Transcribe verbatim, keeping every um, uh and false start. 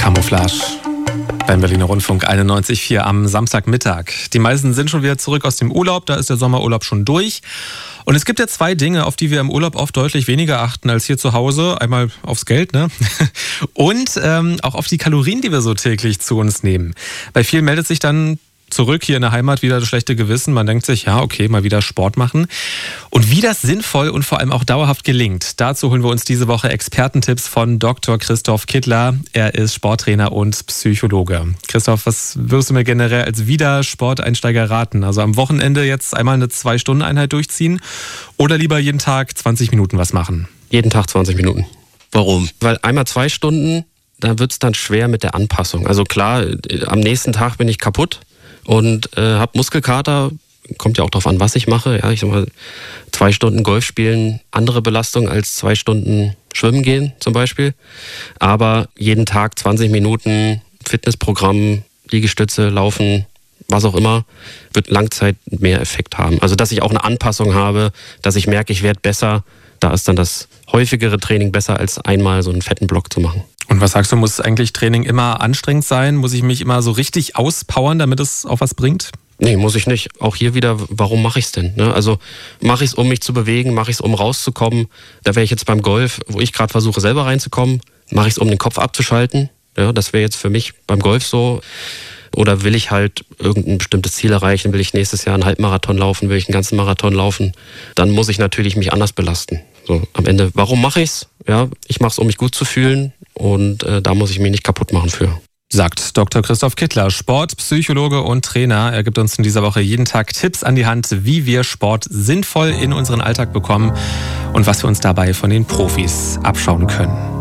Camouflage beim Berliner Rundfunk einundneunzig Komma vier am Samstagmittag. Die meisten sind schon wieder zurück aus dem Urlaub, da ist der Sommerurlaub schon durch. Und es gibt ja zwei Dinge, auf die wir im Urlaub oft deutlich weniger achten als hier zu Hause. Einmal aufs Geld, ne? Und ähm, auch auf die Kalorien, die wir so täglich zu uns nehmen. Bei vielen meldet sich dann zurück hier in der Heimat wieder das schlechte Gewissen. Man denkt sich, ja, okay, mal wieder Sport machen. Und wie das sinnvoll und vor allem auch dauerhaft gelingt, dazu holen wir uns diese Woche Expertentipps von Doktor Christoph Kittler. Er ist Sporttrainer und Psychologe. Christoph, was würdest du mir generell als Wieder-Sporteinsteiger raten? Also am Wochenende jetzt einmal eine Zwei-Stunden-Einheit durchziehen oder lieber jeden Tag zwanzig Minuten was machen? Jeden Tag zwanzig Minuten. Warum? Weil einmal zwei Stunden, da wird es dann schwer mit der Anpassung. Also klar, am nächsten Tag bin ich kaputt und äh, habe Muskelkater, kommt ja auch darauf an, was ich mache. Ja, ich sag mal, zwei Stunden Golf spielen, andere Belastung als zwei Stunden schwimmen gehen zum Beispiel. Aber jeden Tag zwanzig Minuten Fitnessprogramm, Liegestütze, Laufen, was auch immer, wird Langzeit mehr Effekt haben. Also dass ich auch eine Anpassung habe, dass ich merke, ich werde besser. Da ist dann das häufigere Training besser, als einmal so einen fetten Block zu machen. Und was sagst du, muss eigentlich Training immer anstrengend sein? Muss ich mich immer so richtig auspowern, damit es auch was bringt? Nee, muss ich nicht. Auch hier wieder, warum mache ich es denn? Ne? Also mache ich es, um mich zu bewegen, mache ich es, um rauszukommen. Da wäre ich jetzt beim Golf, wo ich gerade versuche, selber reinzukommen. Mache ich es, um den Kopf abzuschalten. Ja, das wäre jetzt für mich beim Golf so. Oder will ich halt irgendein bestimmtes Ziel erreichen? Will ich nächstes Jahr einen Halbmarathon laufen? Will ich einen ganzen Marathon laufen? Dann muss ich natürlich mich anders belasten. So, am Ende, warum mache ich es? Ja, ich mache es, um mich gut zu fühlen. Und äh, da muss ich mich nicht kaputt machen für. Sagt Doktor Christoph Kittler, Sport, Psychologe und Trainer. Er gibt uns in dieser Woche jeden Tag Tipps an die Hand, wie wir Sport sinnvoll in unseren Alltag bekommen und was wir uns dabei von den Profis abschauen können.